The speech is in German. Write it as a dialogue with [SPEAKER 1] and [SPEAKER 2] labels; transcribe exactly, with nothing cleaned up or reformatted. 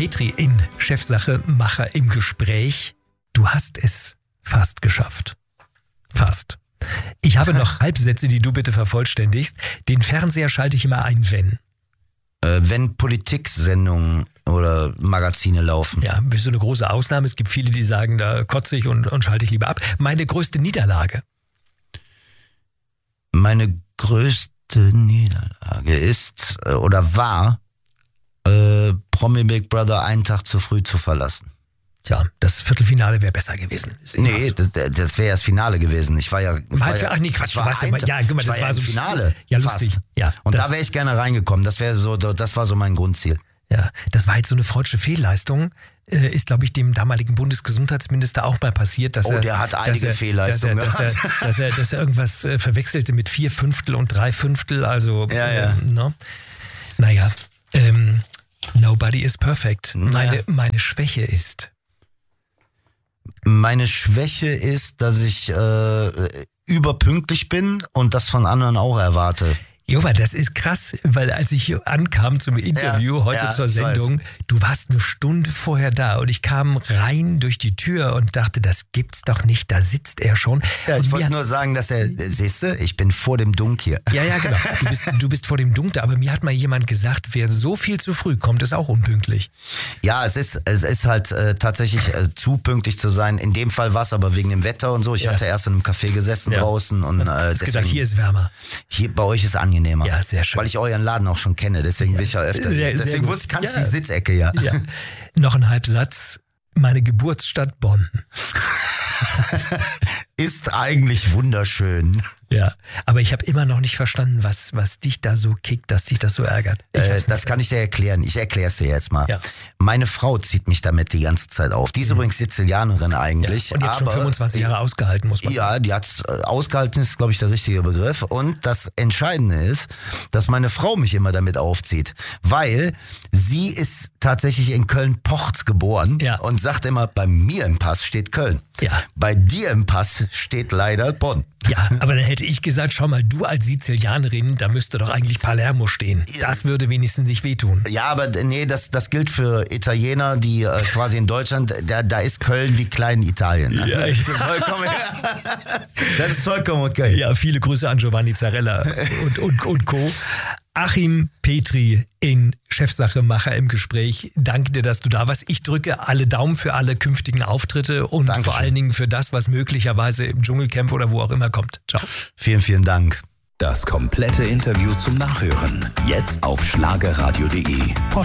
[SPEAKER 1] Petri in Chefsache Macher im Gespräch. Du hast es fast geschafft. Fast. Ich habe noch Halbsätze, die du bitte vervollständigst. Den Fernseher schalte ich immer ein, wenn.
[SPEAKER 2] Äh, wenn Politiksendungen oder Magazine laufen.
[SPEAKER 1] Ja, bist du eine große Ausnahme. Es gibt viele, die sagen, da kotze ich und, und schalte ich lieber ab. Meine größte Niederlage.
[SPEAKER 2] Meine größte Niederlage ist äh, oder war, äh, Promi Big Brother einen Tag zu früh zu verlassen.
[SPEAKER 1] Tja, das Viertelfinale wäre besser gewesen.
[SPEAKER 2] Nee, das, das wäre ja das Finale gewesen. Ich war ja... Ich war ja
[SPEAKER 1] ach nee, Quatsch,
[SPEAKER 2] war
[SPEAKER 1] du warst ja, mal, ja, guck mal,
[SPEAKER 2] das
[SPEAKER 1] das
[SPEAKER 2] war,
[SPEAKER 1] war
[SPEAKER 2] ja
[SPEAKER 1] so
[SPEAKER 2] ein Finale.
[SPEAKER 1] Ja, lustig.
[SPEAKER 2] Fast.
[SPEAKER 1] Ja,
[SPEAKER 2] und
[SPEAKER 1] das,
[SPEAKER 2] da wäre ich gerne reingekommen. Das wäre so, das war so mein Grundziel.
[SPEAKER 1] Ja, das war jetzt so eine freudsche Fehlleistung. Äh, ist, glaube ich, dem damaligen Bundesgesundheitsminister auch mal passiert, dass
[SPEAKER 2] oh,
[SPEAKER 1] er...
[SPEAKER 2] der hat einige
[SPEAKER 1] er,
[SPEAKER 2] Fehlleistungen
[SPEAKER 1] dass er, dass, er, dass, er, dass er irgendwas äh, verwechselte mit vier Fünftel und drei Fünftel, also...
[SPEAKER 2] Ja, ja.
[SPEAKER 1] Ähm, ne? Naja, ähm, nobody is perfect.
[SPEAKER 2] Naja.
[SPEAKER 1] Meine, meine Schwäche ist...
[SPEAKER 2] Meine Schwäche ist, dass ich äh, überpünktlich bin und das von anderen auch erwarte.
[SPEAKER 1] Jova, das ist krass, weil als ich hier ankam zum Interview
[SPEAKER 2] ja,
[SPEAKER 1] heute
[SPEAKER 2] ja,
[SPEAKER 1] zur Sendung, du warst eine Stunde vorher da und ich kam rein durch die Tür und dachte, das gibt's doch nicht, da sitzt er schon.
[SPEAKER 2] Ja, ich
[SPEAKER 1] und
[SPEAKER 2] wollte nur sagen, dass er, siehst du, ich bin vor dem Dunk hier.
[SPEAKER 1] Ja, ja, genau. Du bist, du bist vor dem Dunk da, aber mir hat mal jemand gesagt, wer so viel zu früh kommt, ist auch unpünktlich.
[SPEAKER 2] Ja, es ist, es ist halt äh, tatsächlich äh, zu pünktlich zu sein. In dem Fall war es aber wegen dem Wetter und so. Ich
[SPEAKER 1] ja.
[SPEAKER 2] hatte erst in einem Café gesessen ja. draußen und äh, deswegen,
[SPEAKER 1] gedacht, hier ist wärmer.
[SPEAKER 2] Hier bei euch ist angenehmer.
[SPEAKER 1] Ja, sehr schön.
[SPEAKER 2] Weil ich euren Laden auch schon kenne, deswegen
[SPEAKER 1] ja.
[SPEAKER 2] bin ich ja öfter.
[SPEAKER 1] Sehr,
[SPEAKER 2] deswegen
[SPEAKER 1] sehr
[SPEAKER 2] wusste ich, kannst
[SPEAKER 1] ja.
[SPEAKER 2] die Sitzecke ja.
[SPEAKER 1] ja. Noch ein Halbsatz. Meine Geburtsstadt Bonn.
[SPEAKER 2] Ist eigentlich wunderschön.
[SPEAKER 1] Ja, aber ich habe immer noch nicht verstanden, was, was dich da so kickt, dass dich das so ärgert.
[SPEAKER 2] Äh, das kann ich dir erklären. Ich erkläre es dir jetzt mal. Ja. Meine Frau zieht mich damit die ganze Zeit auf. Die ist mhm. übrigens Sizilianerin eigentlich.
[SPEAKER 1] Ja. Und jetzt
[SPEAKER 2] aber,
[SPEAKER 1] schon fünfundzwanzig Jahre ausgehalten, muss man
[SPEAKER 2] ja,
[SPEAKER 1] sagen.
[SPEAKER 2] Ja, die hat ausgehalten, ist glaube ich der richtige Begriff. Und das Entscheidende ist, dass meine Frau mich immer damit aufzieht. Weil sie ist tatsächlich in Köln-Pocht geboren
[SPEAKER 1] ja.
[SPEAKER 2] und sagt immer, bei mir im Pass steht Köln.
[SPEAKER 1] Ja.
[SPEAKER 2] Bei dir im Pass steht leider Bonn.
[SPEAKER 1] Ja, aber dann hätte ich gesagt, schau mal, du als Sizilianerin, da müsste doch eigentlich Palermo stehen. Das würde wenigstens nicht wehtun.
[SPEAKER 2] Ja, aber nee, das, das gilt für Italiener, die äh, quasi in Deutschland, da, da ist Köln wie Klein-Italien. Ne?
[SPEAKER 1] Ja,
[SPEAKER 2] das, ist vollkommen, das ist vollkommen okay.
[SPEAKER 1] Ja, viele Grüße an Giovanni Zarella und, und, und Co. Achim Petri in Chefsache Macher im Gespräch. Danke dir, dass du da warst. Ich drücke alle Daumen für alle künftigen Auftritte und Dankeschön. Vor allen Dingen für das, was möglicherweise im Dschungelcamp oder wo auch immer kommt. Ciao.
[SPEAKER 2] Vielen, vielen Dank.
[SPEAKER 3] Das komplette Interview zum Nachhören. Jetzt auf schlagerradio punkt de.